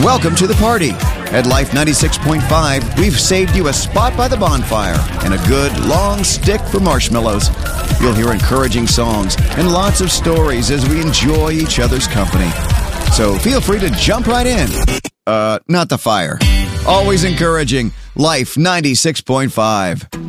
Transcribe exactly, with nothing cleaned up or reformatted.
Welcome to the party. At Life ninety-six point five, we've saved you a spot by the bonfire and a good long stick for marshmallows. You'll hear encouraging songs and lots of stories as we enjoy each other's company. So feel free to jump right in. Uh, not the fire. Always encouraging. Life ninety-six point five.